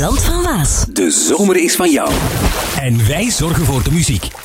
Land van Waas. De zomer is van jou. En wij zorgen voor de muziek.